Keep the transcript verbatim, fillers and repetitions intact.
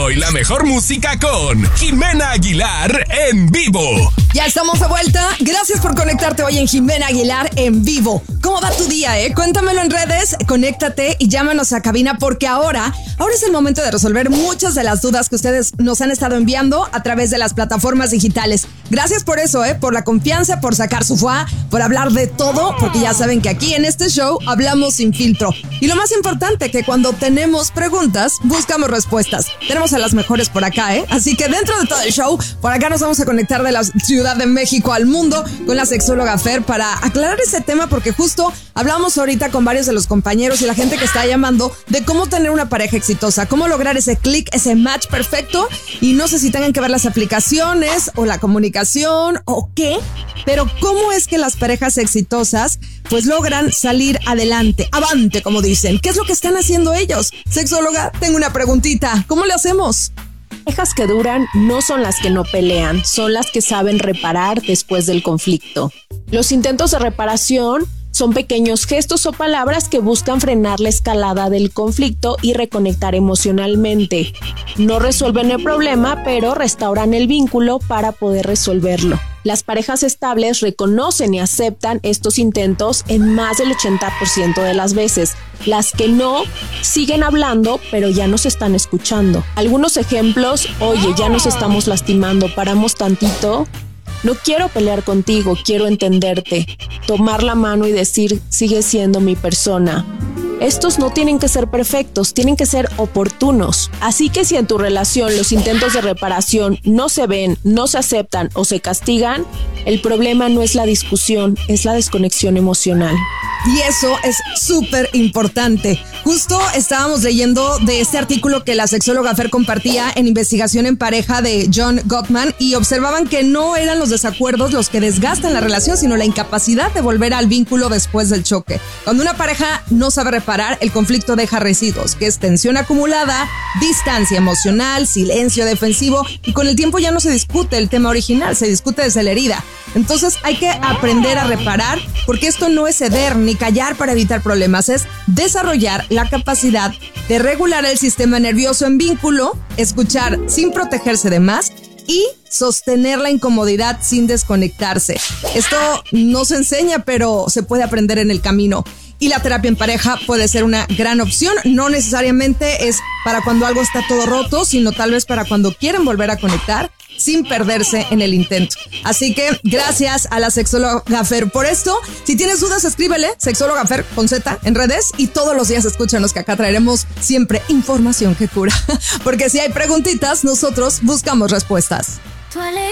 y la mejor música con Jimena Aguilar en vivo. Ya estamos de vuelta. Gracias por conectarte hoy en Jimena Aguilar en vivo. ¿Cómo va tu día, eh? Cuéntamelo en redes, conéctate y llámanos a cabina porque ahora, ahora es el momento de resolver muchas de las dudas que ustedes nos han estado enviando a través de las plataformas digitales. Gracias por eso, eh, por la confianza, por sacar su fuá, por hablar de todo, porque ya saben que aquí en este show hablamos sin filtro. Y lo más importante, que cuando tenemos preguntas, buscamos respuestas. Tenemos a las mejores por acá, ¿eh? Así que dentro de todo el show, por acá nos vamos a conectar de la Ciudad de México al mundo con la sexóloga Fer para aclarar ese tema, porque justo hablamos ahorita con varios de los compañeros y la gente que está llamando de cómo tener una pareja exitosa, cómo lograr ese click, ese match perfecto. Y no sé si tengan que ver las aplicaciones o la comunicación o qué, pero cómo es que las parejas exitosas pues logran salir adelante, avante, como dicen. ¿Qué es lo que están haciendo ellos? Sexóloga, tengo una preguntita. ¿Cómo le hacemos? Parejas que duran no son las que no pelean, son las que saben reparar después del conflicto. Los intentos de reparación son pequeños gestos o palabras que buscan frenar la escalada del conflicto y reconectar emocionalmente. No resuelven el problema, pero restauran el vínculo para poder resolverlo. Las parejas estables reconocen y aceptan estos intentos en más del ochenta por ciento de las veces. Las que no, siguen hablando, pero ya nos están escuchando. Algunos ejemplos: oye, ya nos estamos lastimando, paramos tantito. No quiero pelear contigo, quiero entenderte. Tomar la mano y decir, sigue siendo mi persona. Estos no tienen que ser perfectos, tienen que ser oportunos. Así que si en tu relación los intentos de reparación no se ven, no se aceptan o se castigan, el problema no es la discusión, es la desconexión emocional. Y eso es súper importante. Justo estábamos leyendo de este artículo que la sexóloga Fer compartía en Investigación en Pareja de John Gottman, y observaban que no eran los desacuerdos los que desgastan la relación, sino la incapacidad de volver al vínculo después del choque. Cuando una pareja no sabe reparar, el conflicto deja residuos, que es tensión acumulada, distancia emocional, silencio defensivo, y con el tiempo ya no se discute el tema original, se discute desde la herida. Entonces hay que aprender a reparar, porque esto no es ceder ni callar para evitar problemas, es desarrollar la capacidad de regular el sistema nervioso en vínculo, escuchar sin protegerse de más y sostener la incomodidad sin desconectarse. Esto no se enseña, pero se puede aprender en el camino. Y la terapia en pareja puede ser una gran opción. No necesariamente es para cuando algo está todo roto, sino tal vez para cuando quieren volver a conectar sin perderse en el intento. Así que gracias a la sexóloga Fer por esto. Si tienes dudas, escríbele, sexóloga Fer con Z en redes, y todos los días escúchanos, que acá traeremos siempre información que cura. Porque si hay preguntitas, nosotros buscamos respuestas.